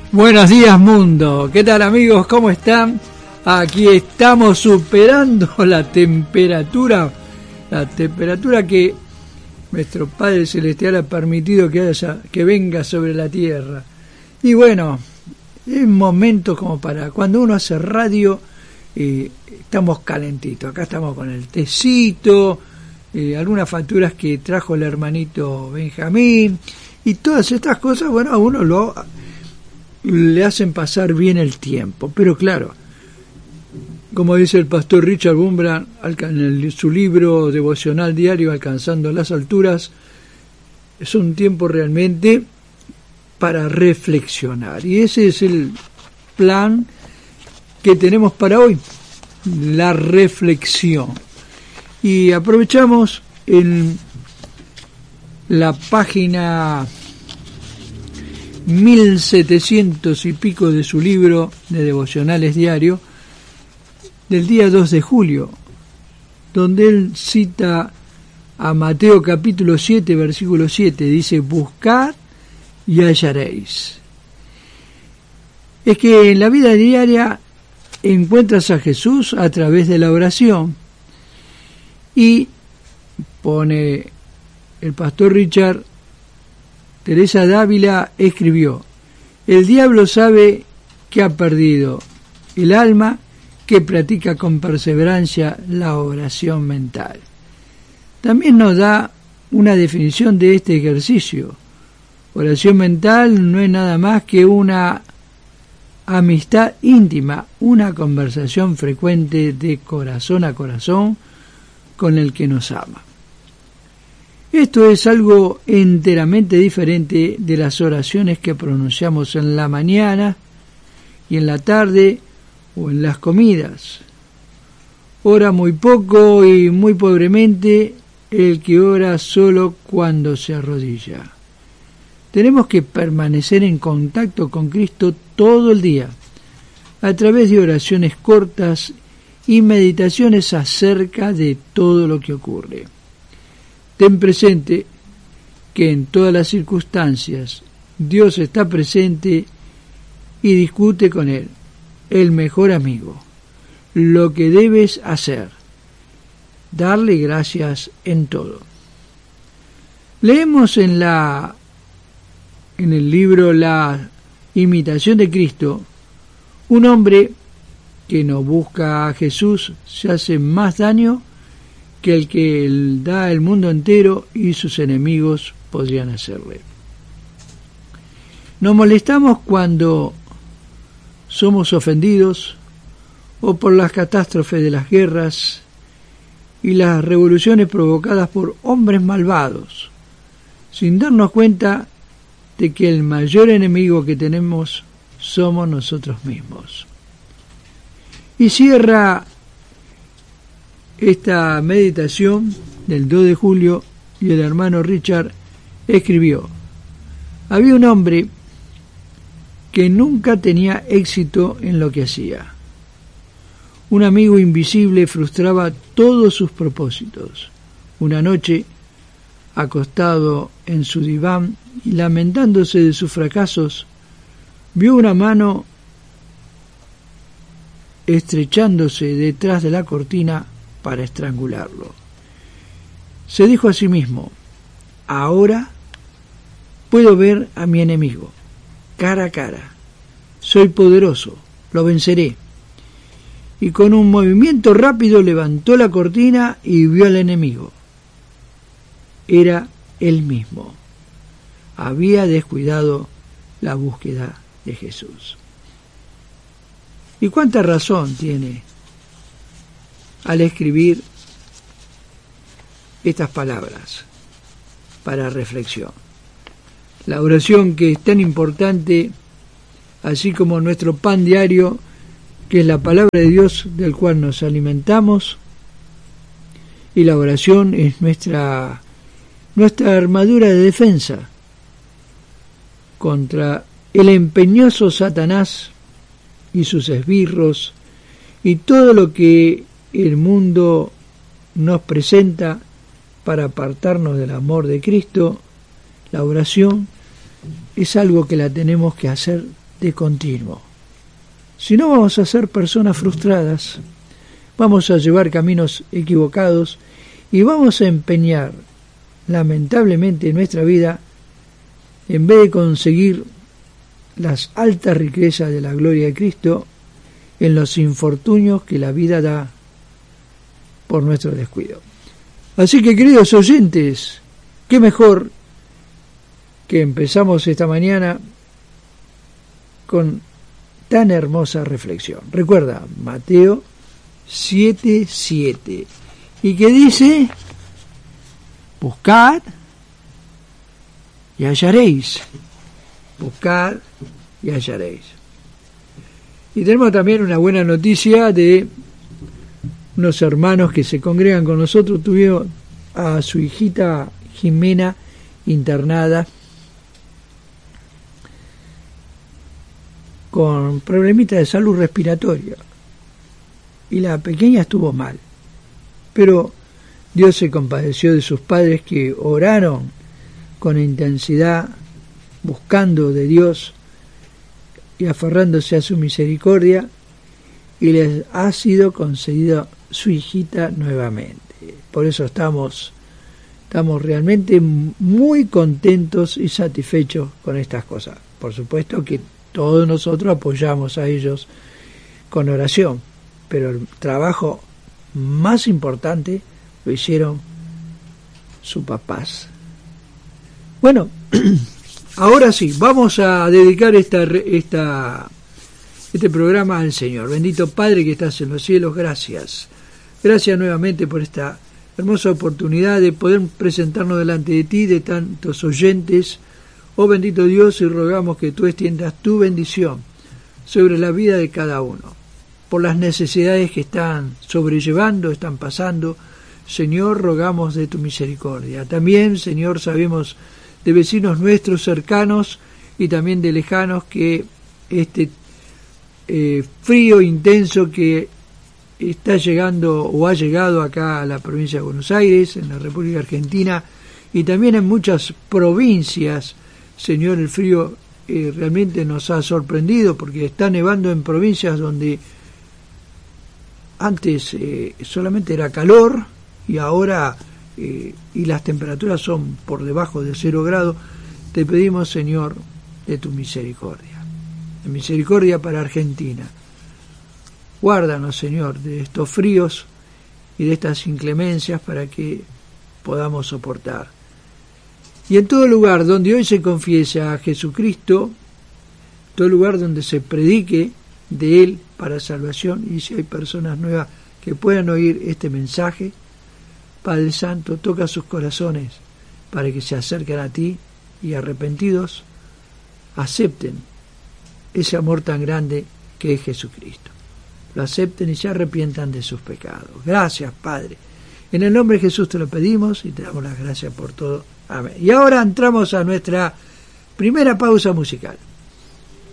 Buenos días, mundo. ¿Qué tal, amigos? ¿Cómo están? Aquí estamos superando la temperatura que nuestro Padre Celestial ha permitido que venga sobre la tierra. Y bueno, es momento como para cuando uno hace radio, estamos calentitos. Acá estamos con el tecito, algunas facturas que trajo el hermanito Benjamín y todas estas cosas. Bueno, a uno le hacen pasar bien el tiempo, pero claro, como dice el pastor Richard Wurmbrand en su libro devocional diario Alcanzando las Alturas, es un tiempo realmente para reflexionar, y ese es el plan que tenemos para hoy, la reflexión. Y aprovechamos en la página 1700 y pico de su libro de devocionales diario del día 2 de julio, donde él cita a Mateo capítulo 7, versículo 7, dice: buscad y hallaréis. Es que en la vida diaria encuentras a Jesús a través de la oración, y pone el pastor Richard, Teresa Dávila escribió: el diablo sabe que ha perdido el alma que practica con perseverancia la oración mental. También nos da una definición de este ejercicio. Oración mental no es nada más que una amistad íntima, una conversación frecuente de corazón a corazón con el que nos ama. Esto es algo enteramente diferente de las oraciones que pronunciamos en la mañana y en la tarde o en las comidas. Ora muy poco y muy pobremente el que ora solo cuando se arrodilla. Tenemos que permanecer en contacto con Cristo todo el día, a través de oraciones cortas y meditaciones acerca de todo lo que ocurre. Ten presente que en todas las circunstancias Dios está presente y discute con Él, el mejor amigo. Lo que debes hacer, darle gracias en todo. Leemos en el libro La Imitación de Cristo, un hombre que no busca a Jesús se hace más daño que el que da el mundo entero y sus enemigos podrían hacerle. Nos molestamos cuando somos ofendidos o por las catástrofes de las guerras y las revoluciones provocadas por hombres malvados, sin darnos cuenta de que el mayor enemigo que tenemos somos nosotros mismos. Y cierra esta meditación del 2 de julio y el hermano Richard escribió: había un hombre que nunca tenía éxito en lo que hacía. Un amigo invisible frustraba todos sus propósitos. Una noche, acostado en su diván y lamentándose de sus fracasos, vio una mano estrechándose detrás de la cortina para estrangularlo. Se dijo a sí mismo: ahora puedo ver a mi enemigo cara a cara. Soy poderoso, lo venceré. Y con un movimiento rápido levantó la cortina y vio al enemigo. Era él mismo. Había descuidado la búsqueda de Jesús. ¿Y cuánta razón tiene al escribir estas palabras para reflexión? La oración, que es tan importante, así como nuestro pan diario, que es la palabra de Dios del cual nos alimentamos, y la oración es nuestra armadura de defensa contra el empeñoso Satanás y sus esbirros y todo lo que el mundo nos presenta para apartarnos del amor de Cristo. La oración es algo que la tenemos que hacer de continuo. Si no, vamos a ser personas frustradas, vamos a llevar caminos equivocados y vamos a empeñar, lamentablemente, nuestra vida, en vez de conseguir las altas riquezas de la gloria de Cristo, en los infortunios que la vida da por nuestro descuido. Así que, queridos oyentes, qué mejor que empezamos esta mañana con tan hermosa reflexión. Recuerda, Mateo 7:7, y que dice: buscad y hallaréis, buscad y hallaréis. Y tenemos también una buena noticia de unos hermanos que se congregan con nosotros. Tuvieron a su hijita Jimena internada con problemitas de salud respiratoria, y la pequeña estuvo mal, pero Dios se compadeció de sus padres, que oraron con intensidad, buscando de Dios y aferrándose a su misericordia, y les ha sido concedida su hijita nuevamente. Por eso estamos realmente muy contentos y satisfechos con estas cosas. Por supuesto que todos nosotros apoyamos a ellos con oración, pero el trabajo más importante lo hicieron sus papás. Bueno, ahora sí, vamos a dedicar este programa al Señor. Bendito Padre que estás en los cielos, gracias. Gracias nuevamente por esta hermosa oportunidad de poder presentarnos delante de ti, de tantos oyentes. Oh bendito Dios, y rogamos que tú extiendas tu bendición sobre la vida de cada uno, por las necesidades que están sobrellevando, están pasando. Señor, rogamos de tu misericordia. También, Señor, sabemos de vecinos nuestros cercanos y también de lejanos que este frío intenso que está llegando o ha llegado acá a la provincia de Buenos Aires, en la República Argentina, y también en muchas provincias. Señor, el frío realmente nos ha sorprendido, porque está nevando en provincias donde antes solamente era calor, y ahora y las temperaturas son por debajo de 0 grados. Te pedimos, Señor, de tu misericordia, de misericordia para Argentina. Guárdanos, Señor, de estos fríos y de estas inclemencias, para que podamos soportar. Y en todo lugar donde hoy se confiese a Jesucristo, todo lugar donde se predique de Él para salvación, y si hay personas nuevas que puedan oír este mensaje, Padre Santo, toca sus corazones para que se acerquen a ti y, arrepentidos, acepten ese amor tan grande que es Jesucristo. Lo acepten y se arrepientan de sus pecados. Gracias, Padre. En el nombre de Jesús te lo pedimos y te damos las gracias por todo. Amén. Y ahora entramos a nuestra primera pausa musical.